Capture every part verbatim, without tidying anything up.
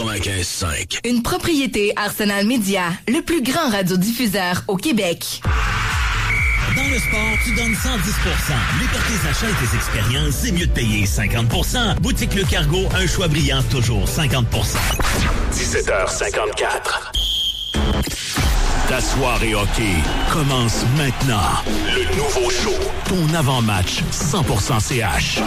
quatre-vingt-quinze cinq. Une propriété Arsenal Média, le plus grand radiodiffuseur au Québec. Dans le sport, tu donnes cent dix pour cent. Mais pour tes achats et tes expériences, c'est mieux de payer cinquante pour cent. Boutique Le Cargo, un choix brillant, toujours cinquante pour cent. dix-sept heures cinquante-quatre. Ta soirée hockey commence maintenant. Le nouveau show, ton avant-match cent pour cent C H.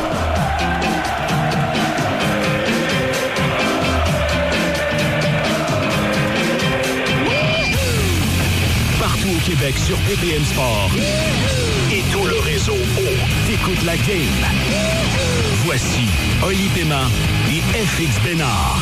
Partout au Québec sur B P M Sport et tout le réseau O. T'écoutes la game. Voici Oli Paiement et F X Bénard.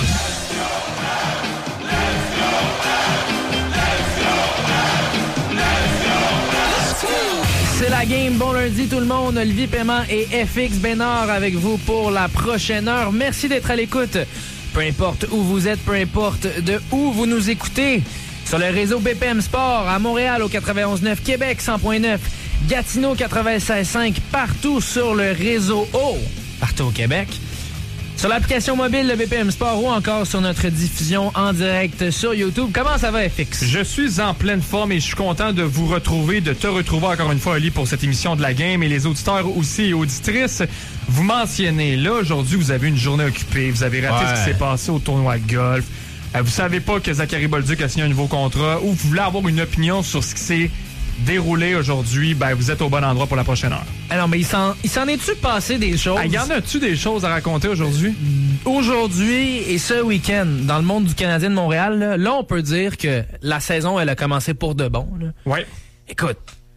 C'est la game. Bon lundi tout le monde. Olivier Paiement et F X Bénard avec vous pour la prochaine heure. Merci d'être à l'écoute. Peu importe où vous êtes, peu importe de où vous nous écoutez. Sur le réseau B P M Sport, à Montréal au quatre-vingt-onze neuf, Québec cent point neuf, Gatineau quatre-vingt-seize cinq, partout sur le réseau O, partout au Québec. Sur l'application mobile de B P M Sport ou encore sur notre diffusion en direct sur YouTube. Comment ça va, F X? Je suis en pleine forme et je suis content de vous retrouver, de te retrouver encore une fois, Oli, pour cette émission de la game. Et les auditeurs aussi et auditrices, vous mentionnez, là, aujourd'hui, vous avez une journée occupée. Vous avez raté ouais. ce qui s'est passé au tournoi de golf. Vous savez pas que Zachary Bolduc a signé un nouveau contrat ou vous voulez avoir une opinion sur ce qui s'est déroulé aujourd'hui, ben vous êtes au bon endroit pour la prochaine heure. Alors, mais il s'en, il s'en est-tu passé des choses? Ah, y en a-tu des choses à raconter aujourd'hui? Aujourd'hui et ce week-end, dans le monde du Canadien de Montréal, là, là on peut dire que la saison, elle a commencé pour de bon. Là. Ouais. Écoute,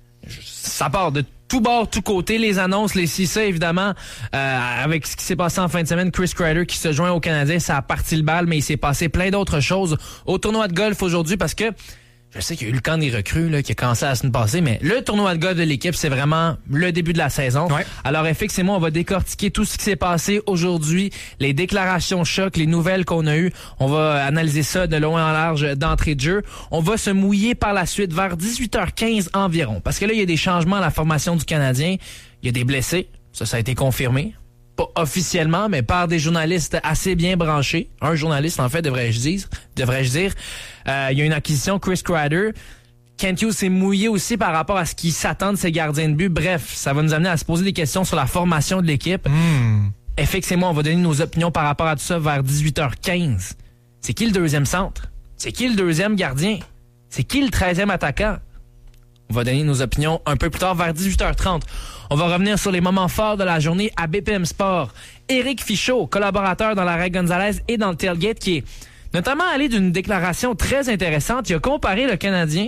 ça part de tout bord, tout côté, les annonces, les C C, évidemment, euh, avec ce qui s'est passé en fin de semaine, Chris Kreider qui se joint au Canadien, ça a parti le bal, mais il s'est passé plein d'autres choses au tournoi de golf aujourd'hui parce que je sais qu'il y a eu le camp des recrues là, qui a commencé la semaine passée, mais le tournoi de golf de l'équipe, c'est vraiment le début de la saison. Ouais. Alors, F X et moi, on va décortiquer tout ce qui s'est passé aujourd'hui, les déclarations choc, les nouvelles qu'on a eues. On va analyser ça de long en large d'entrée de jeu. On va se mouiller par la suite vers dix-huit heures quinze environ, parce que là, il y a des changements à la formation du Canadien. Il y a des blessés. Ça, ça a été confirmé. Pas officiellement, mais par des journalistes assez bien branchés. Un journaliste, en fait, devrais-je dire. Devrais-je dire. Euh, il y a une acquisition, Chris Kreider. Kent Hughes s'est mouillé aussi par rapport à ce qui s'attend de ses gardiens de but. Bref, ça va nous amener à se poser des questions sur la formation de l'équipe. Mm. F X et moi, on va donner nos opinions par rapport à tout ça vers dix-huit heures quinze. C'est qui le deuxième centre? C'est qui le deuxième gardien? C'est qui le treizième attaquant? On va donner nos opinions un peu plus tard, vers dix-huit heures trente. On va revenir sur les moments forts de la journée à B P M Sport. Éric Fichaud, collaborateur dans l'arrêt Gonzalez et dans le tailgate, qui est notamment allé d'une déclaration très intéressante. Il a comparé le Canadien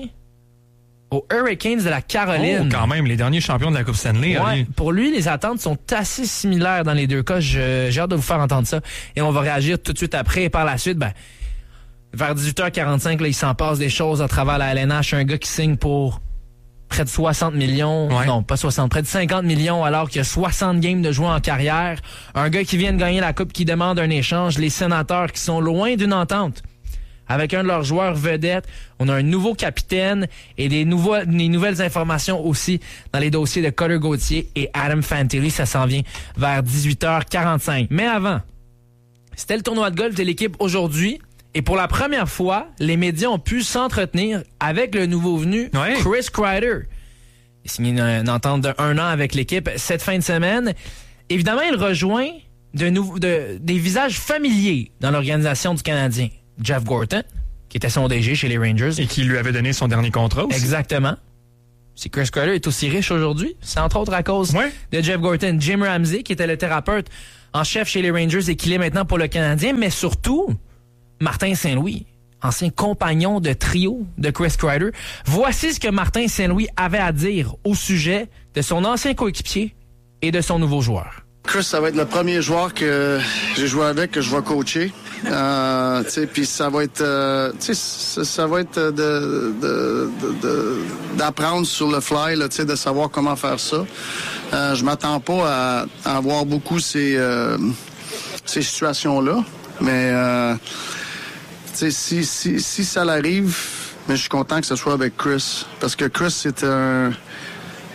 aux Hurricanes de la Caroline. Oh, quand même, les derniers champions de la Coupe Stanley. Ouais, pour lui, les attentes sont assez similaires dans les deux cas. Je, j'ai hâte de vous faire entendre ça. Et on va réagir tout de suite après. Et par la suite, ben, vers dix-huit heures quarante-cinq, là, il s'en passe des choses à travers la L N H. Un gars qui signe pour près de soixante millions. Ouais. Non, pas soixante, près de cinquante millions alors qu'il y a soixante games de jouer en carrière. Un gars qui vient de gagner la Coupe qui demande un échange. Les Sénateurs qui sont loin d'une entente avec un de leurs joueurs vedettes. On a un nouveau capitaine et des, nouveaux, des nouvelles informations aussi dans les dossiers de Cutter Gauthier et Adam Fantilli. Ça s'en vient vers dix-huit heures quarante-cinq. Mais avant, c'était le tournoi de golf de l'équipe aujourd'hui. Et pour la première fois, les médias ont pu s'entretenir avec le nouveau venu, ouais. Chris Kreider. Il a signé une, une entente de un an avec l'équipe cette fin de semaine. Évidemment, il rejoint de nou- de, des visages familiers dans l'organisation du Canadien. Jeff Gorton, qui était son D G chez les Rangers. Et qui lui avait donné son dernier contrat aussi. Exactement. Si Chris Kreider est aussi riche aujourd'hui, c'est entre autres à cause ouais. de Jeff Gorton. Jim Ramsey, qui était le thérapeute en chef chez les Rangers et qui l'est maintenant pour le Canadien, mais surtout Martin Saint-Louis, ancien compagnon de trio de Chris Kreider. Voici ce que Martin Saint-Louis avait à dire au sujet de son ancien coéquipier et de son nouveau joueur. Chris, ça va être le premier joueur que j'ai joué avec, que je vais coacher. Euh, tu sais, puis ça va être, euh, tu sais, ça, ça va être de, de, de, de, d'apprendre sur le fly, là, tu sais, de savoir comment faire ça. Euh, je m'attends pas à, à avoir beaucoup ces, euh, ces situations-là, mais euh, tu sais, si, si, si ça l'arrive, mais je suis content que ce soit avec Chris, parce que Chris, c'est un...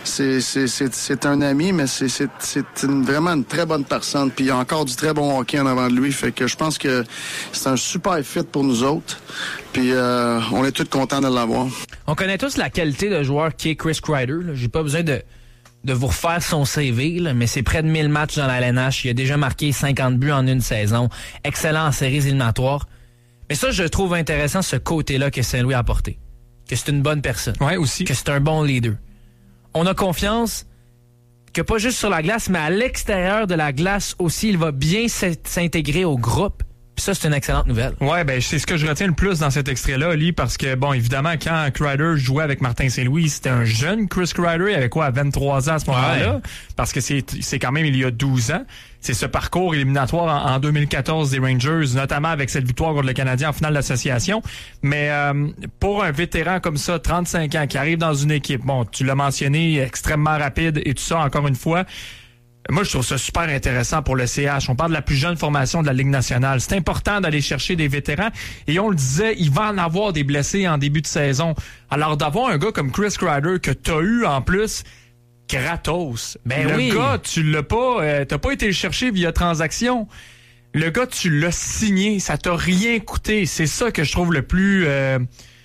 c'est, c'est, c'est, c'est un ami, mais c'est, c'est, c'est une, vraiment une très bonne personne. Puis il y a encore du très bon hockey en avant de lui. Fait que je pense que c'est un super fit pour nous autres. Puis euh, on est tous contents de l'avoir. On connaît tous la qualité de joueur qui est Chris Kreider. Là. J'ai pas besoin de, de vous refaire son C V, là, mais c'est près de mille matchs dans la L N H. Il a déjà marqué cinquante buts en une saison. Excellent en séries éliminatoires. Mais ça, je trouve intéressant ce côté-là que Saint-Louis a apporté. Que c'est une bonne personne. Ouais, aussi. Que c'est un bon leader. On a confiance que pas juste sur la glace, mais à l'extérieur de la glace aussi, il va bien s'intégrer au groupe. Puis ça, c'est une excellente nouvelle. Ouais, ben c'est ce que je retiens le plus dans cet extrait-là, Ali, parce que, bon, évidemment, quand Kreider jouait avec Martin Saint-Louis, c'était un jeune Chris Kreider. Il avait quoi, à vingt-trois ans à ce moment-là? Ouais. Parce que c'est, c'est quand même il y a douze ans. C'est ce parcours éliminatoire en, en deux mille quatorze des Rangers, notamment avec cette victoire contre le Canadien en finale d'association. Mais euh, pour un vétéran comme ça, trente-cinq ans, qui arrive dans une équipe, bon, tu l'as mentionné, extrêmement rapide et tout ça, encore une fois, moi, je trouve ça super intéressant pour le C H. On parle de la plus jeune formation de la Ligue nationale. C'est important d'aller chercher des vétérans. Et on le disait, il va en avoir des blessés en début de saison. Alors, d'avoir un gars comme Chris Kreider que t'as eu en plus gratos. Ben le oui. gars, tu l'as pas, euh, t'as pas été le chercher via transaction. Le gars, tu l'as signé. Ça t'a rien coûté. C'est ça que je trouve le plus... Euh,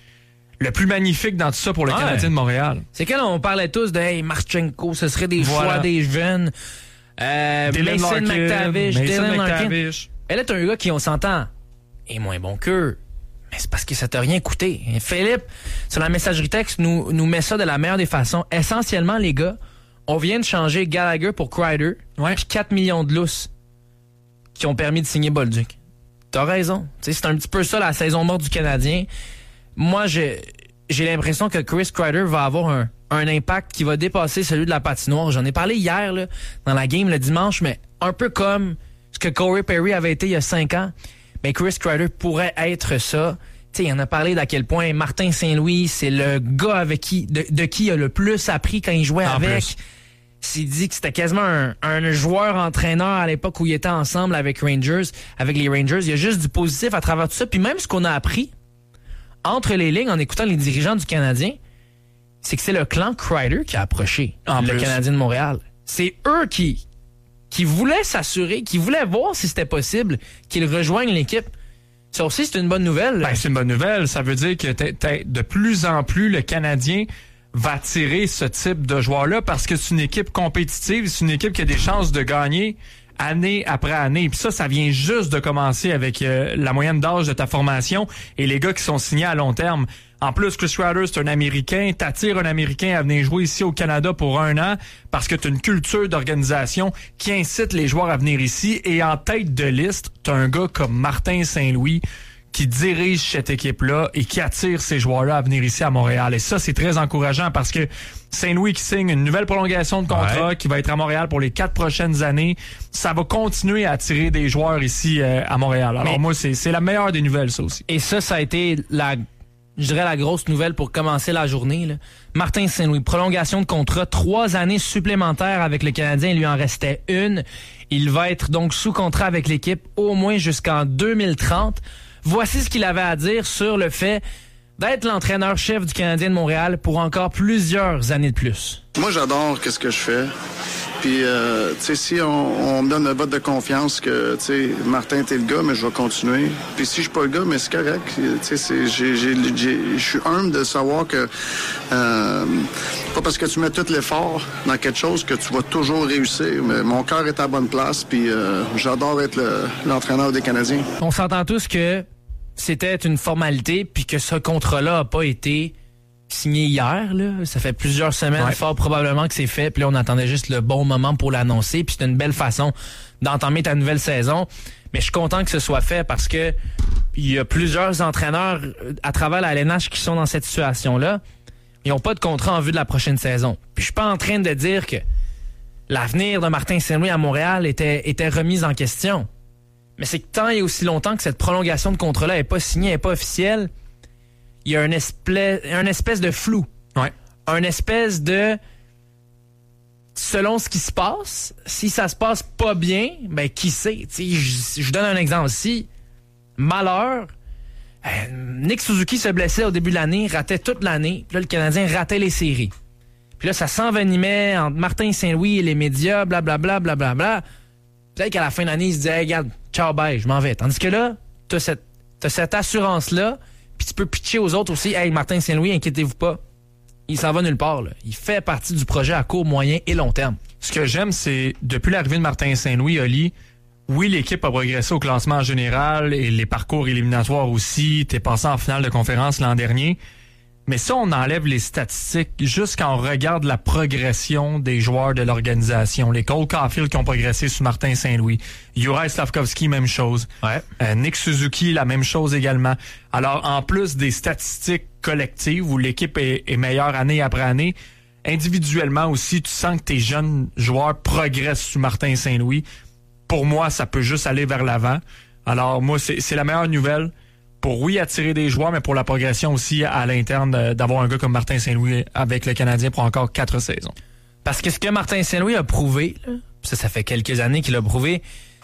Le plus magnifique dans tout ça pour le ouais. Canadien de Montréal. C'est que là, on parlait tous de hey, Marchenko, ce serait des voilà. choix des jeunes. Euh, Mason McTavish, Dylan McTavish. Et là, t'as un gars qui, on s'entend, est moins bon qu'eux. Mais c'est parce que ça t'a rien coûté. Et Philippe, sur la messagerie texte, nous, nous met ça de la meilleure des façons. Essentiellement, les gars, on vient de changer Gallagher pour Kreider, ouais. puis quatre millions de lousses qui ont permis de signer Bolduc. T'as raison. T'sais, c'est un petit peu ça, la saison morte du Canadien. Moi, j'ai, j'ai l'impression que Chris Kreider va avoir un, un impact qui va dépasser celui de la patinoire. J'en ai parlé hier là, dans la game le dimanche, mais un peu comme ce que Corey Perry avait été il y a cinq ans. Mais Chris Kreider pourrait être ça. Tu sais, il en a parlé d'à quel point Martin Saint-Louis, c'est le gars avec qui, de, de qui il a le plus appris quand il jouait en avec. Plus. S'il dit que c'était quasiment un, un joueur-entraîneur à l'époque où il était ensemble avec Rangers, avec les Rangers. Il y a juste du positif à travers tout ça. Puis même ce qu'on a appris entre les lignes en écoutant les dirigeants du Canadien, c'est que c'est le clan Kreider qui a approché en le plus. Canadien de Montréal. C'est eux qui qui voulaient s'assurer, qui voulaient voir si c'était possible qu'ils rejoignent l'équipe. Ça aussi, c'est une bonne nouvelle. Ben, c'est une bonne nouvelle. Ça veut dire que t'es, t'es, de plus en plus, le Canadien va attirer ce type de joueurs-là parce que c'est une équipe compétitive, c'est une équipe qui a des chances de gagner année après année. Puis ça, ça vient juste de commencer avec euh, la moyenne d'âge de ta formation et les gars qui sont signés à long terme. En plus, Chris Kreider, c'est un Américain. T'attires un Américain à venir jouer ici au Canada pour un an parce que t'as une culture d'organisation qui incite les joueurs à venir ici. Et en tête de liste, t'as un gars comme Martin Saint-Louis qui dirige cette équipe-là et qui attire ces joueurs-là à venir ici à Montréal. Et ça, c'est très encourageant parce que Saint-Louis qui signe une nouvelle prolongation de contrat ouais. qui va être à Montréal pour les quatre prochaines années, ça va continuer à attirer des joueurs ici euh, à Montréal. Alors Mais, moi, c'est, c'est la meilleure des nouvelles, ça aussi. Et ça, ça a été la, je dirais, la grosse nouvelle pour commencer la journée. Là. Martin Saint-Louis, prolongation de contrat, trois années supplémentaires avec le Canadien, il lui en restait une. Il va être donc sous contrat avec l'équipe au moins jusqu'en deux mille trente. Voici ce qu'il avait à dire sur le fait d'être l'entraîneur-chef du Canadien de Montréal pour encore plusieurs années de plus. Moi, j'adore qu'est-ce que je fais. Puis, euh, tu sais, si on, on me donne le vote de confiance que, tu sais, Martin, t'es le gars, mais je vais continuer. Puis si je suis pas le gars, mais c'est correct. Tu sais, je suis humble de savoir que euh, pas parce que tu mets tout l'effort dans quelque chose que tu vas toujours réussir. Mais mon cœur est à la bonne place, puis euh, j'adore être le, l'entraîneur des Canadiens. On s'entend tous que c'était une formalité, puis que ce contrat-là a pas été signé hier, là. Ça fait plusieurs semaines, ouais. fort probablement que c'est fait. Puis là, on attendait juste le bon moment pour l'annoncer. Puis c'est une belle façon d'entamer ta nouvelle saison. Mais je suis content que ce soit fait parce que il y a plusieurs entraîneurs à travers la L N H qui sont dans cette situation-là. Ils n'ont pas de contrat en vue de la prochaine saison. Puis je suis pas en train de dire que l'avenir de Martin Saint-Louis à Montréal était, était remis en question. Mais c'est que tant et aussi longtemps que cette prolongation de contrat-là n'est pas signée, n'est pas officielle, il y a un espèce, un espèce de flou. Ouais. Un espèce de... Selon ce qui se passe, si ça se passe pas bien, ben qui sait? Je, je donne un exemple. Si, malheur, euh, Nick Suzuki se blessait au début de l'année, ratait toute l'année, puis là, le Canadien ratait les séries. Puis là, ça s'envenimait entre Martin Saint-Louis et les médias, blablabla, blablabla. Bla, bla. Peut-être qu'à la fin de l'année, il se disait hey, « Regarde, ciao, bye, je m'en vais. » Tandis que là, t'as cette, t'as cette assurance-là, puis tu peux pitcher aux autres aussi « Hey, Martin Saint-Louis, inquiétez-vous pas. » Il s'en va nulle part. Là. Il fait partie du projet à court, moyen et long terme. Ce que j'aime, c'est depuis l'arrivée de Martin Saint-Louis, Oli, oui, l'équipe a progressé au classement en général et les parcours éliminatoires aussi. T'es passé en finale de conférence l'an dernier. Mais ça, on enlève les statistiques juste quand on regarde la progression des joueurs de l'organisation. Les Cole Caulfield qui ont progressé sous Martin Saint-Louis. Juraj Slafkovský, même chose. Ouais. Euh, Nick Suzuki, la même chose également. Alors, en plus des statistiques collectives où l'équipe est, est meilleure année après année, individuellement aussi, tu sens que tes jeunes joueurs progressent sous Martin Saint-Louis. Pour moi, ça peut juste aller vers l'avant. Alors, moi, c'est, c'est la meilleure nouvelle. Pour, oui, attirer des joueurs, mais pour la progression aussi à l'interne d'avoir un gars comme Martin Saint-Louis avec le Canadien pour encore quatre saisons. Parce que ce que Martin Saint-Louis a prouvé, là, ça, ça fait quelques années qu'il a prouvé,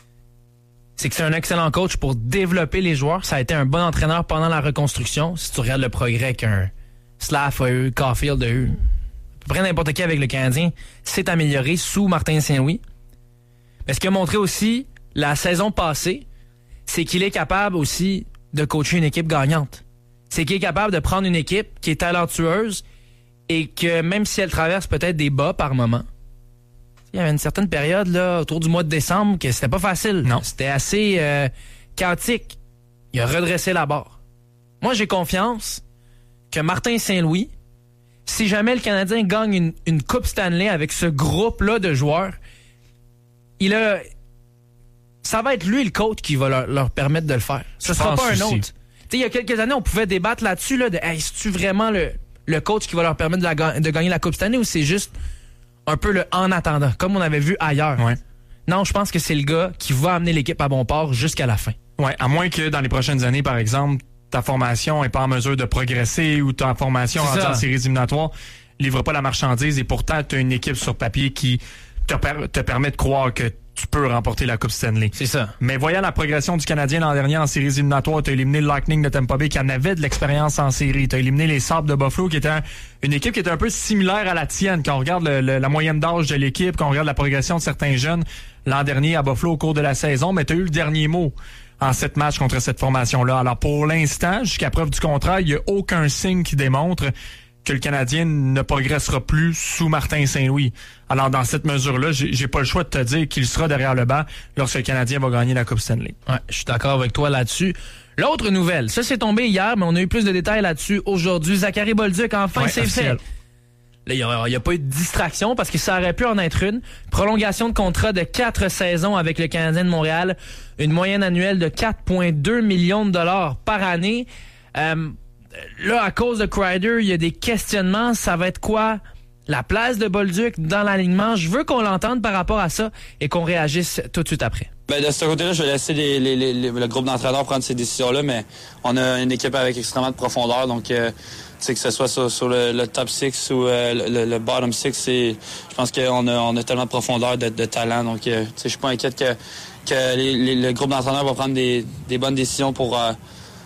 c'est que c'est un excellent coach pour développer les joueurs. Ça a été un bon entraîneur pendant la reconstruction. Si tu regardes le progrès qu'un Slav a eu, Caulfield a eu, à peu près n'importe qui avec le Canadien s'est amélioré sous Martin Saint-Louis. Mais ce qu'il a montré aussi la saison passée, c'est qu'il est capable aussi de coacher une équipe gagnante. C'est qu'il est capable de prendre une équipe qui est talentueuse et que même si elle traverse peut-être des bas par moment, il y avait une certaine période là autour du mois de décembre que c'était pas facile. Non. C'était assez euh, chaotique. Il a redressé la barre. Moi, j'ai confiance que Martin Saint-Louis, si jamais le Canadien gagne une, une Coupe Stanley avec ce groupe-là de joueurs, il a... ça va être lui le coach qui va leur, leur permettre de le faire. Ce ne sera pas un autre. Il y a quelques années, on pouvait débattre là-dessus, là, de hey, est-ce vraiment le, le coach qui va leur permettre de, la, de gagner la Coupe Stanley ou c'est juste un peu le en attendant, comme on avait vu ailleurs. Ouais. Non, je pense que c'est le gars qui va amener l'équipe à bon port jusqu'à la fin. Ouais, à moins que dans les prochaines années, par exemple, ta formation n'est pas en mesure de progresser ou ta formation en séries éliminatoires livre pas la marchandise et pourtant tu as une équipe sur papier qui te, per- te permet de croire que tu peux remporter la Coupe Stanley. C'est ça. Mais voyant la progression du Canadien l'an dernier en séries éliminatoires, tu as éliminé le Lightning de Tampa Bay qui en avait de l'expérience en série. Tu as éliminé les Sabres de Buffalo qui était un, une équipe qui était un peu similaire à la tienne. Quand on regarde le, le, la moyenne d'âge de l'équipe, quand on regarde la progression de certains jeunes l'an dernier à Buffalo au cours de la saison, mais tu as eu le dernier mot en sept matchs contre cette formation-là. Alors pour l'instant, jusqu'à preuve du contraire, il n'y a aucun signe qui démontre que le Canadien ne progressera plus sous Martin Saint-Louis. Alors, dans cette mesure-là, j'ai, j'ai pas le choix de te dire qu'il sera derrière le banc lorsque le Canadien va gagner la Coupe Stanley. Ouais, je suis d'accord avec toi là-dessus. L'autre nouvelle, ça c'est tombé hier, mais on a eu plus de détails là-dessus aujourd'hui. Zachary Bolduc, enfin, ouais, c'est officiel. Fait. Là, il n'y a, a pas eu de distraction parce que ça aurait pu en être une. Prolongation de contrat de quatre saisons avec le Canadien de Montréal. Une moyenne annuelle de quatre virgule deux millions de dollars par année. Euh, Là, à cause de Kreider, il y a des questionnements. Ça va être quoi la place de Bolduc dans l'alignement? Je veux qu'on l'entende par rapport à ça et qu'on réagisse tout de suite après. Ben de ce côté-là, je vais laisser les, les, les, le groupe d'entraîneurs prendre ces décisions-là, mais on a une équipe avec extrêmement de profondeur, donc euh, que ce soit sur, sur le, le top six ou euh, le, le bottom six, c'est, je pense qu'on a, on a tellement de profondeur, de, de talent, donc euh, je suis pas inquiète que, que les, les, le groupe d'entraîneurs va prendre des, des bonnes décisions pour... Euh,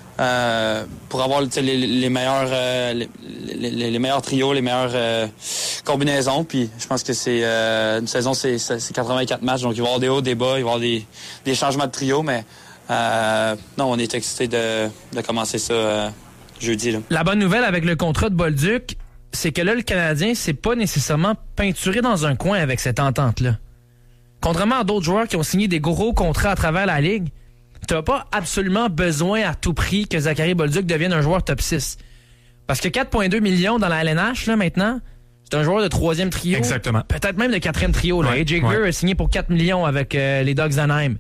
Euh, pour avoir les, les meilleurs euh, les, les, les meilleurs trios, les meilleures euh, combinaisons. Puis je pense que c'est euh, une saison, c'est, c'est quatre-vingt-quatre matchs, donc il va y avoir des hauts, des bas, il va y avoir des, des changements de trio, mais euh, non, on est excités de, de commencer ça euh, jeudi. Là. La bonne nouvelle avec le contrat de Bolduc, c'est que là, le Canadien s'est pas nécessairement peinturé dans un coin avec cette entente-là. Contrairement à d'autres joueurs qui ont signé des gros contrats à travers la Ligue, tu n'as pas absolument besoin à tout prix que Zachary Bolduc devienne un joueur top six. Parce que quatre virgule deux millions dans la L N H, là, maintenant, c'est un joueur de troisième trio. Exactement. Peut-être même de quatrième trio. Là. Ouais, A J Greer ouais. a signé pour quatre millions avec euh, les Ducks d'Anaheim.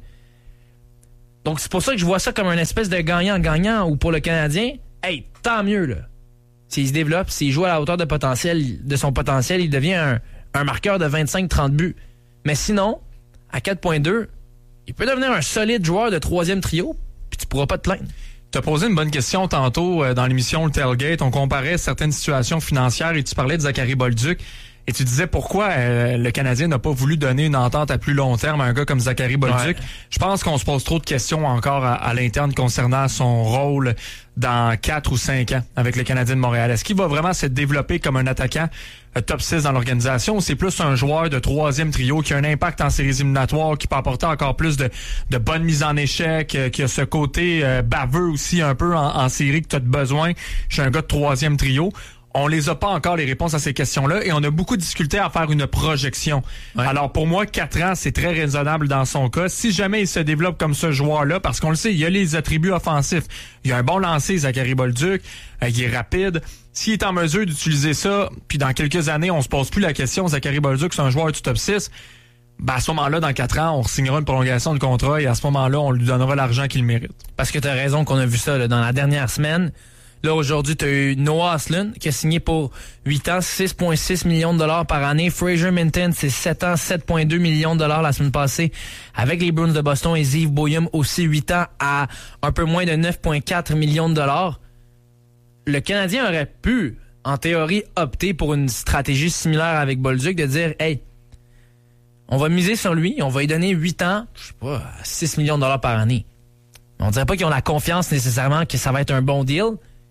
Donc, c'est pour ça que je vois ça comme une espèce de gagnant-gagnant ou pour le Canadien, hey, tant mieux, là. S'il se développe, s'il joue à la hauteur de potentiel, de son potentiel, il devient un, un marqueur de vingt-cinq trente buts. Mais sinon, à quatre virgule deux, il peut devenir un solide joueur de troisième trio, puis tu pourras pas te plaindre. Tu as posé une bonne question tantôt euh, dans l'émission Le Tailgate. On comparait certaines situations financières et tu parlais de Zachary Bolduc. Et tu disais pourquoi euh, le Canadien n'a pas voulu donner une entente à plus long terme à un gars comme Zachary Bolduc. Ouais. Je pense qu'on se pose trop de questions encore à, à l'interne concernant son rôle dans quatre ou cinq ans avec le Canadien de Montréal. Est-ce qu'il va vraiment se développer comme un attaquant euh, top six dans l'organisation ou c'est plus un joueur de troisième trio qui a un impact en séries éliminatoires, qui peut apporter encore plus de, de bonnes mises en échec, euh, qui a ce côté euh, baveux aussi un peu en, en série que tu as besoin chez un gars de troisième trio? On les a pas encore les réponses à ces questions-là et on a beaucoup de difficulté à faire une projection. Ouais. Alors pour moi, quatre ans, c'est très raisonnable dans son cas. Si jamais il se développe comme ce joueur-là, parce qu'on le sait, il a les attributs offensifs. Il a un bon lancer, Zachary Bolduc, euh, il est rapide. S'il est en mesure d'utiliser ça, puis dans quelques années, on se pose plus la question, Zachary Bolduc, c'est un joueur du top six, ben à ce moment-là, dans quatre ans, on signera une prolongation de contrat et à ce moment-là, on lui donnera l'argent qu'il mérite. Parce que tu as raison qu'on a vu ça là, dans la dernière semaine. Là, aujourd'hui, tu as eu Noah Ostlund qui a signé pour huit ans, six virgule six millions de dollars par année. Fraser Minten, c'est sept ans, sept virgule deux millions de dollars la semaine passée avec les Bruins de Boston et Ziv Boyum aussi huit ans à un peu moins de neuf virgule quatre millions de dollars. Le Canadien aurait pu, en théorie, opter pour une stratégie similaire avec Bolduc de dire, hey, on va miser sur lui, on va lui donner huit ans, je sais pas, six millions de dollars par année. On dirait pas qu'ils ont la confiance nécessairement que ça va être un bon deal.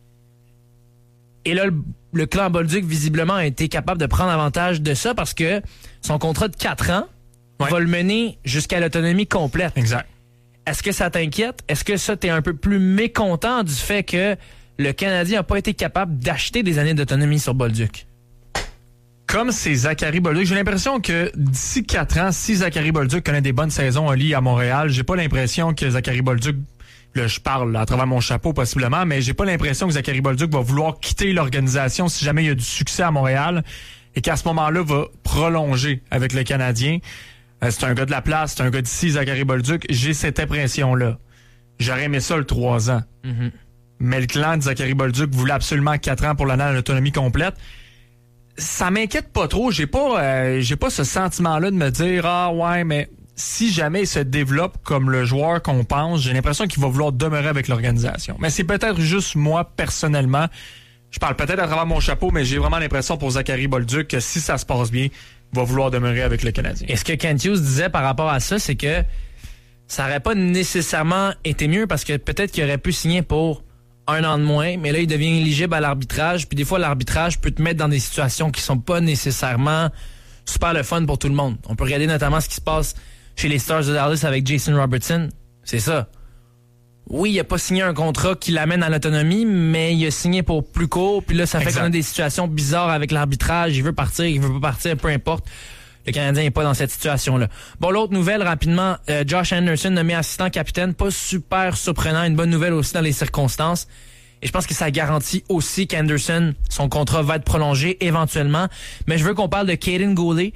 Et là, le, le clan Bolduc, visiblement, a été capable de prendre avantage de ça parce que son contrat de quatre ans ouais. va le mener jusqu'à l'autonomie complète. Exact. Est-ce que ça t'inquiète? Est-ce que ça, t'es un peu plus mécontent du fait que le Canadien n'a pas été capable d'acheter des années d'autonomie sur Bolduc? Comme c'est Zachary Bolduc, j'ai l'impression que d'ici quatre ans, si Zachary Bolduc connaît des bonnes saisons au lit à Montréal, j'ai pas l'impression que Zachary Bolduc... Là, je parle à travers mon chapeau possiblement, mais j'ai pas l'impression que Zachary Bolduc va vouloir quitter l'organisation si jamais il y a du succès à Montréal et qu'à ce moment-là va prolonger avec le Canadien. Euh, c'est un gars de la place, c'est un gars d'ici, Zachary Bolduc. J'ai cette impression-là. J'aurais aimé ça le trois ans. Mm-hmm. Mais le clan de Zachary Bolduc voulait absolument quatre ans pour l'année à l'autonomie complète. Ça m'inquiète pas trop. J'ai pas, euh, j'ai pas ce sentiment-là de me dire, ah ouais, mais si jamais il se développe comme le joueur qu'on pense, j'ai l'impression qu'il va vouloir demeurer avec l'organisation. Mais c'est peut-être juste moi, personnellement. Je parle peut-être à travers mon chapeau, mais j'ai vraiment l'impression pour Zachary Bolduc que si ça se passe bien, il va vouloir demeurer avec le Canadien. Et ce que Kent Hughes disait par rapport à ça, c'est que ça n'aurait pas nécessairement été mieux parce que peut-être qu'il aurait pu signer pour un an de moins, mais là, il devient éligible à l'arbitrage. Puis des fois, l'arbitrage peut te mettre dans des situations qui sont pas nécessairement super le fun pour tout le monde. On peut regarder notamment ce qui se passe chez les Stars de Dallas avec Jason Robertson. C'est ça. Oui, il a pas signé un contrat qui l'amène à l'autonomie, mais il a signé pour plus court. Puis là, ça fait qu'on a des situations bizarres avec l'arbitrage. Il veut partir, il veut pas partir, peu importe. Le Canadien n'est pas dans cette situation-là. Bon, l'autre nouvelle, rapidement, euh, Josh Anderson nommé assistant capitaine. Pas super surprenant. Une bonne nouvelle aussi dans les circonstances. Et je pense que ça garantit aussi qu'Anderson, son contrat va être prolongé éventuellement. Mais je veux qu'on parle de Kaiden Guhle.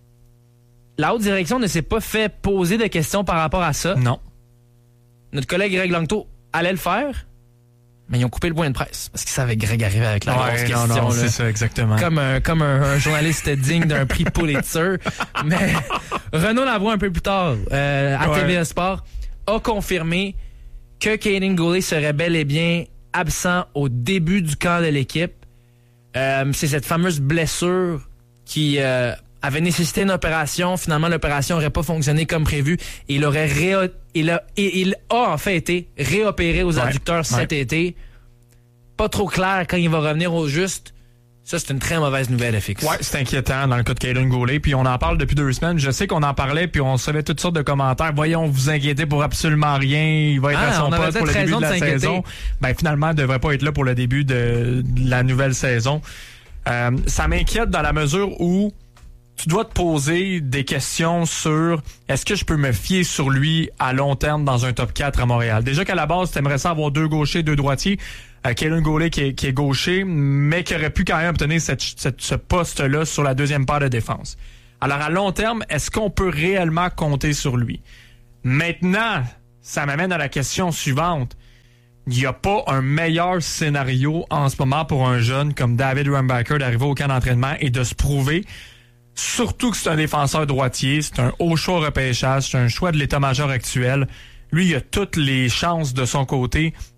La haute direction ne s'est pas fait poser de questions par rapport à ça. Non. Notre collègue Greg Langto allait le faire, mais ils ont coupé le point de presse parce qu'ils savaient que Greg arrivait avec la ouais, grosse non, question. Non, là. C'est ça, exactement. Comme un, comme un, un journaliste digne d'un prix Pulitzer. Mais Renaud Lavoie, un peu plus tard, euh, à ouais. T V A Sport, a confirmé que Kaiden Guhle serait bel et bien absent au début du camp de l'équipe. Euh, c'est cette fameuse blessure qui... Euh, avait nécessité une opération. Finalement, l'opération n'aurait pas fonctionné comme prévu. Et il aurait ré... il, a... il a en fait été réopéré aux ouais, adducteurs cet ouais. été. Pas trop clair quand il va revenir au juste. Ça, c'est une très mauvaise nouvelle, F X. Ouais, c'est inquiétant dans le cas de Kaiden Guhle. Puis on en parle depuis deux semaines. Je sais qu'on en parlait, puis on recevait toutes sortes de commentaires. Voyons, vous inquiétez pour absolument rien. Il va être ah, à son poste pour le début de la saison. Ben finalement, il devrait pas être là pour le début de, de la nouvelle saison. Euh, ça m'inquiète dans la mesure où tu dois te poser des questions sur est-ce que je peux me fier sur lui à long terme dans un top quatre à Montréal. Déjà qu'à la base, tu aimerais ça avoir deux gauchers, deux droitiers. Euh, Kaiden Guhle qui est, qui est gaucher, mais qui aurait pu quand même obtenir cette, cette, ce poste-là sur la deuxième paire de défense. Alors à long terme, est-ce qu'on peut réellement compter sur lui? Maintenant, ça m'amène à la question suivante. Il n'y a pas un meilleur scénario en ce moment pour un jeune comme David Rumbacher d'arriver au camp d'entraînement et de se prouver. Surtout que c'est un défenseur droitier, c'est un haut choix repêchage, c'est un choix de l'état-major actuel. Lui, il a toutes les chances de son côté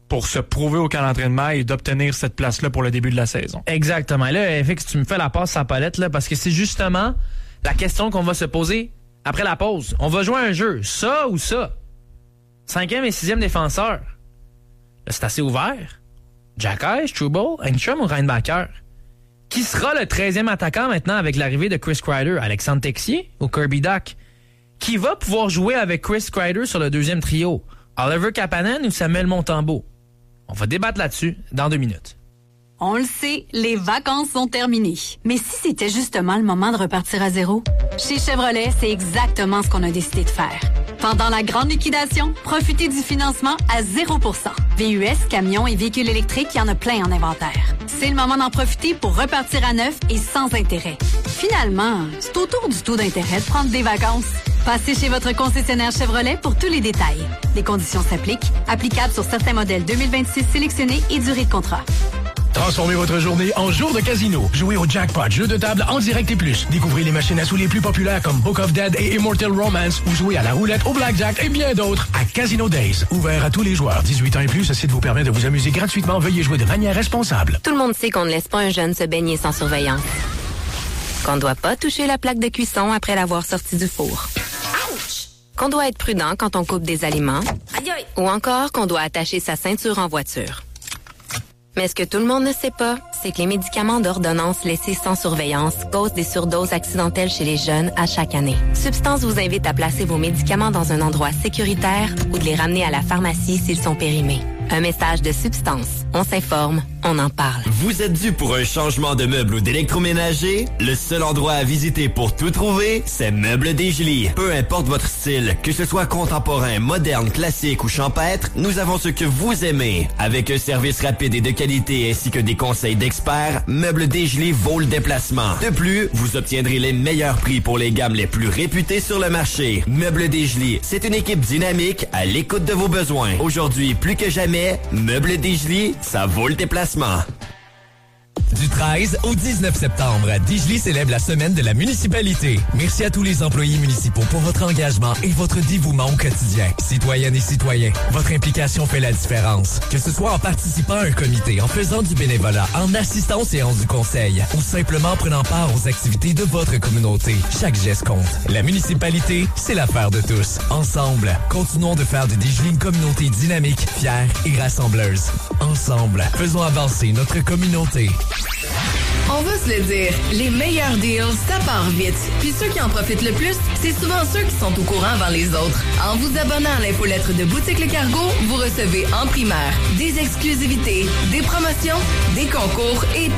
pour se prouver au camp d'entraînement et d'obtenir cette place-là pour le début de la saison. Exactement. Là, F X, tu me fais la passe à palette, là, parce que c'est justement la question qu'on va se poser après la pause. On va jouer à un jeu. Ça ou ça? Cinquième et sixième défenseur. Là, c'est assez ouvert. Jack Eyes, Trouble, Engstrom ou Reinbacker? Qui sera le treizième attaquant maintenant avec l'arrivée de Chris Kreider? Alexandre Texier ou Kirby Dach? Qui va pouvoir jouer avec Chris Kreider sur le deuxième trio? Oliver Kapanen ou Samuel Montembeault? On va débattre là-dessus dans deux minutes. On le sait, les vacances sont terminées. Mais si c'était justement le moment de repartir à zéro? Chez Chevrolet, c'est exactement ce qu'on a décidé de faire. Pendant la grande liquidation, profitez du financement à zéro pour cent. V U S, camions et véhicules électriques, il y en a plein en inventaire. C'est le moment d'en profiter pour repartir à neuf et sans intérêt. Finalement, c'est autour du taux d'intérêt de prendre des vacances. Passez chez votre concessionnaire Chevrolet pour tous les détails. Les conditions s'appliquent, applicables sur certains modèles deux mille vingt-six sélectionnés et durée de contrat. Transformez votre journée en jour de casino. Jouez au Jackpot, jeu de table en direct et plus. Découvrez les machines à sous les plus populaires comme Book of Dead et Immortal Romance ou jouez à la roulette, au blackjack et bien d'autres à Casino Days. Ouvert à tous les joueurs. dix-huit ans et plus, ce site vous permet de vous amuser gratuitement. Veuillez jouer de manière responsable. Tout le monde sait qu'on ne laisse pas un jeune se baigner sans surveillance. Qu'on ne doit pas toucher la plaque de cuisson après l'avoir sorti du four. Ouch! Qu'on doit être prudent quand on coupe des aliments. Aïe aïe! Ou encore qu'on doit attacher sa ceinture en voiture. Mais ce que tout le monde ne sait pas, c'est que les médicaments d'ordonnance laissés sans surveillance causent des surdoses accidentelles chez les jeunes à chaque année. Substance vous invite à placer vos médicaments dans un endroit sécuritaire ou de les ramener à la pharmacie s'ils sont périmés. Un message de Substance. On s'informe, on en parle. Vous êtes dû pour un changement de meuble ou d'électroménager? Le seul endroit à visiter pour tout trouver, c'est Meubles Desjolies. Peu importe votre style, que ce soit contemporain, moderne, classique ou champêtre, nous avons ce que vous aimez. Avec un service rapide et de qualité ainsi que des conseils d'experts, Meubles Desjolies vaut le déplacement. De plus, vous obtiendrez les meilleurs prix pour les gammes les plus réputées sur le marché. Meubles Desjolies, c'est une équipe dynamique à l'écoute de vos besoins. Aujourd'hui, plus que jamais, Meubles Desjolies, ça vaut le déplacement. Du treize au dix-neuf septembre, Desjolies célèbre la semaine de la municipalité. Merci à tous les employés municipaux pour votre engagement et votre dévouement au quotidien. Citoyennes et citoyens, votre implication fait la différence. Que ce soit en participant à un comité, en faisant du bénévolat, en assistant aux séances du conseil ou simplement en prenant part aux activités de votre communauté, chaque geste compte. La municipalité, c'est l'affaire de tous. Ensemble, continuons de faire de Desjolies une communauté dynamique, fière et rassembleuse. Ensemble, faisons avancer notre communauté. On va se le dire, les meilleurs deals, ça part vite. Puis ceux qui en profitent le plus, c'est souvent ceux qui sont au courant avant les autres. En vous abonnant à l'infolettre de Boutique Le Cargo, vous recevez en primaire des exclusivités, des promotions, des concours et